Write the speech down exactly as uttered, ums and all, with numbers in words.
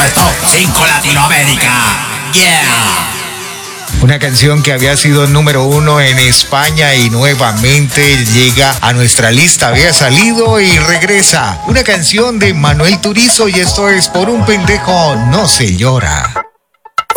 Esto es Top cinco Latinoamérica. Yeah. Una canción que había sido número uno en España y nuevamente llega a nuestra lista. Había salido y regresa. Una canción de Manuel Turizo y esto es Por un pendejo no se llora.